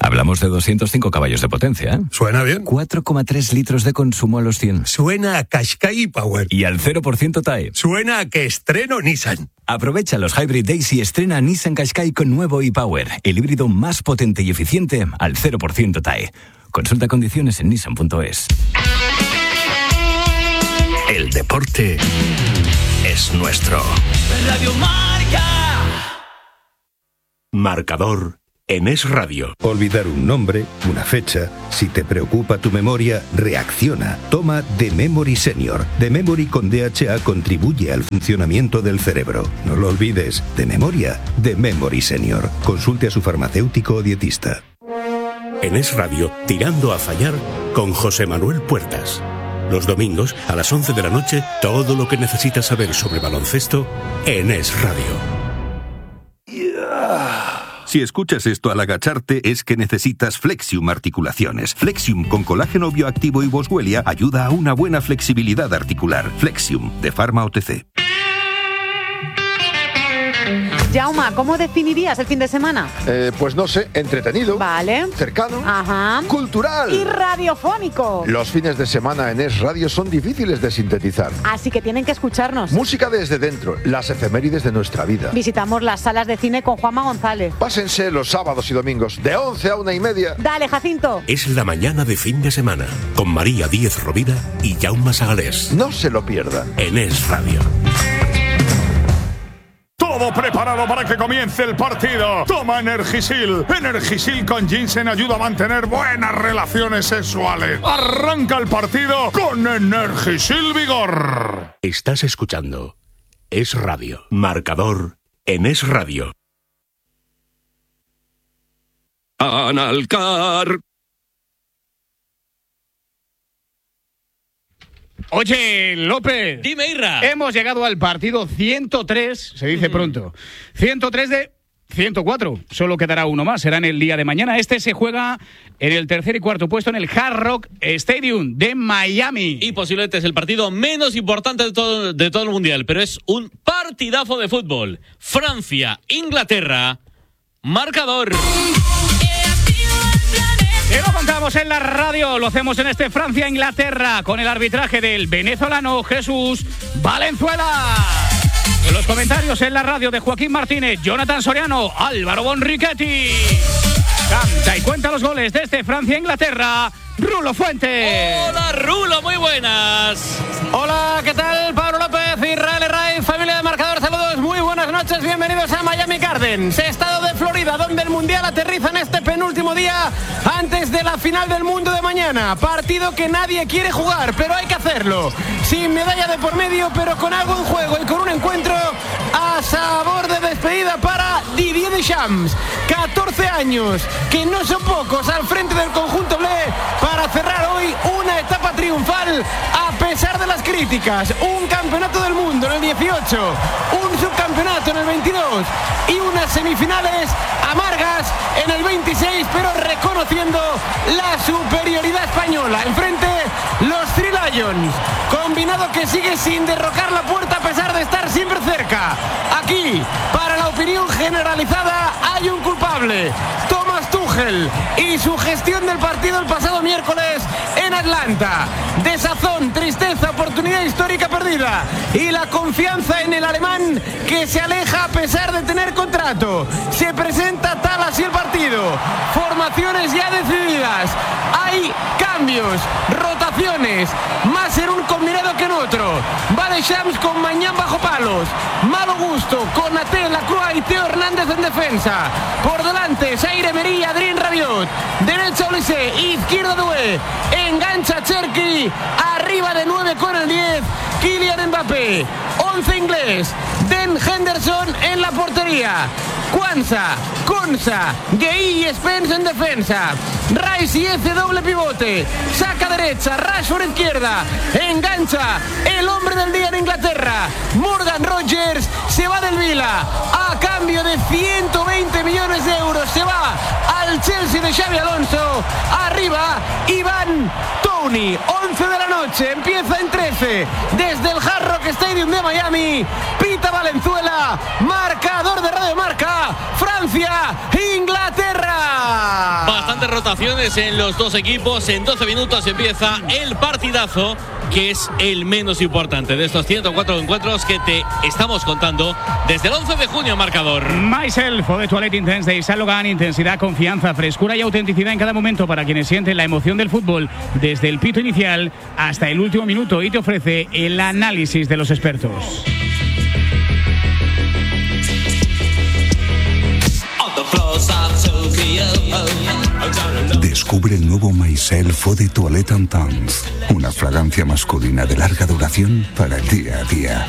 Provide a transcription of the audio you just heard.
Hablamos de 205 caballos de potencia, ¿eh? Suena bien. 4,3 litros de consumo a los 100. Suena a Qashqai Power. Y al 0% TAE. Suena a que estreno Nissan. Aprovecha los Hybrid Days y estrena Nissan Qashqai con nuevo e-Power, el híbrido más potente y eficiente al 0% TAE. Consulta condiciones en nissan.es. El deporte es nuestro. Radio Marca. Marcador en Es Radio. Olvidar un nombre, una fecha. Si te preocupa tu memoria, reacciona. Toma The Memory Senior. The Memory con DHA contribuye al funcionamiento del cerebro. No lo olvides. De memoria, The Memory Senior. Consulte a su farmacéutico o dietista. En Es Radio, Tirando a Fallar con José Manuel Puertas. Los domingos a las 11 de la noche, todo lo que necesitas saber sobre baloncesto en Es Radio. Si escuchas esto al agacharte, es que necesitas Flexium Articulaciones. Flexium con colágeno bioactivo y boswellia ayuda a una buena flexibilidad articular. Flexium, de Pharma OTC. Jauma, ¿cómo definirías el fin de semana? Pues no sé, entretenido. Vale. Cercano. Ajá. Cultural. Y radiofónico. Los fines de semana en Es Radio son difíciles de sintetizar. Así que tienen que escucharnos. Música desde dentro, las efemérides de nuestra vida. Visitamos las salas de cine con Juanma González. Pásense los sábados y domingos de 11 a 1:30. Dale, Jacinto. Es la mañana de fin de semana con María Díez Rovira y Jaume Sagalés. No se lo pierda. En Es Radio. Todo preparado para que comience el partido. Toma Energisil. Energisil con ginseng ayuda a mantener buenas relaciones sexuales. Arranca el partido con Energisil Vigor. Estás escuchando Es Radio. Marcador en Es Radio. Analcar. Oye, López. Dime, Irra. Hemos llegado al partido 103, se dice pronto. 103 de 104. Solo quedará uno más, será en el día de mañana. Este se juega en el tercer y cuarto puesto en el Hard Rock Stadium de Miami. Y posiblemente es el partido menos importante de todo el Mundial, pero es un partidazo de fútbol. Francia, Inglaterra, marcador. Y lo contamos en la radio, lo hacemos en este Francia-Inglaterra con el arbitraje del venezolano Jesús Valenzuela. En los comentarios en la radio de Joaquín Martínez, Jonathan Soriano, Álvaro Bonrichetti. Canta y cuenta los goles de este Francia-Inglaterra, Rulo Fuentes. Hola, Rulo, muy buenas. Hola, ¿qué tal? Pablo López, Israel Herray, familia de Marcador, saludos, muy buenas noches, bienvenidos a Miami Gardens, estado de Florida, donde el Mundial aterriza en este penúltimo día antes de la final del mundo de mañana. Partido que nadie quiere jugar, pero hay que hacerlo. Sin medalla de por medio, pero con algo en juego y con un encuentro a sabor de despedida para Didier Deschamps. 14 años, que no son pocos, al frente del conjunto bleu para cerrar hoy una etapa triunfal a pesar de las críticas. Un campeonato del mundo en el 18, un subcampeonato en el 22 y unas semifinales amargas en el 26, pero reconociendo la superioridad española. Enfrente los Three Lions, combinado que sigue sin derrocar la puerta a pesar de estar siempre cerca. Aquí, para la opinión generalizada, hay un culpable: Thomas Tuchel y su gestión del partido el pasado miércoles en Atlanta. Desazón, tristeza, oportunidad histórica perdida y la confianza en el alemán que se aleja a pesar de tener contrato. Se presenta tal así el partido. Formaciones ya decididas. Hay cambios, rotaciones, más en un combinado que en otro. Va Deschamps con Mañán bajo palos. Malo gusto con Até, Lacroix y Teo Hernández en defensa. Por delante, Zaire Emery, Adrien Rabiot. Derecha Olise, izquierda Doué. Engancha Cherki. Arriba de 9 con el 10. Kylian Mbappé. 11 inglés. Den Henderson en la portería. Kwanza, Konsa, Gueye y Spence en defensa. Rice y Eze doble pivote. Saca derecha, Rashford izquierda. Engancha el hombre del día en Inglaterra. Morgan Rogers se va del Vila. A cambio de 120 millones de euros se va al Chelsea de Xabi Alonso. Arriba, Iván Toney. 11 de la noche, empieza en 13. Desde el Hard Rock Stadium de Miami. Pita Valenzuela. Marcador de Radio Marca. Francia, Inglaterra. Bastante bastantes rotaciones en los dos equipos. En 12 minutos empieza el partidazo, que es el menos importante de estos 104 encuentros que te estamos contando desde el 11 de junio marcador. Myself, Eau de Toilette Intense de Yves Saint Laurent. Intensidad, confianza, frescura y autenticidad en cada momento para quienes sienten la emoción del fútbol desde el pito inicial hasta el último minuto, y te ofrece el análisis de los expertos. Descubre el nuevo Myself Eau de Toilette Intense, una fragancia masculina de larga duración para el día a día.